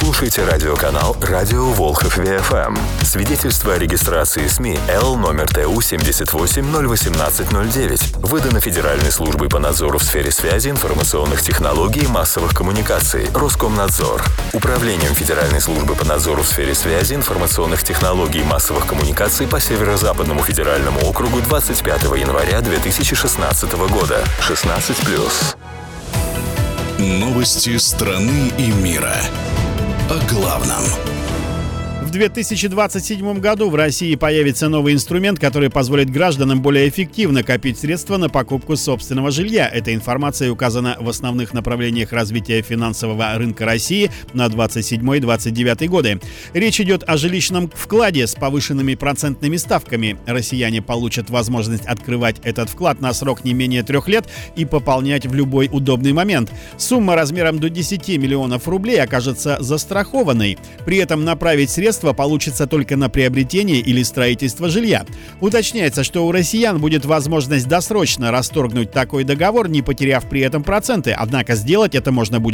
Слушайте радиоканал «Радио Волхов ВФМ». Свидетельство о регистрации СМИ Л номер ТУ 78-018-09. Выдано Федеральной службой по надзору в сфере связи, информационных технологий и массовых коммуникаций. Роскомнадзор. Управлением Федеральной службы по надзору в сфере связи, информационных технологий и массовых коммуникаций по Северо-Западному федеральному округу 25 января 2016 года. 16+. Новости страны и мира. О главном. В 2027 году в России появится новый инструмент, который позволит гражданам более эффективно копить средства на покупку собственного жилья. Эта информация указана в основных направлениях развития финансового рынка России на 27-29 годы. Речь идет о жилищном вкладе с повышенными процентными ставками. Россияне получат возможность открывать этот вклад на срок не менее 3 лет и пополнять в любой удобный момент. Сумма размером до 10 миллионов рублей окажется застрахованной. При этом направить средства получится только на приобретение или строительство жилья. Уточняется, что у россиян будет возможность досрочно расторгнуть такой договор, не потеряв при этом проценты. Однако сделать это можно будет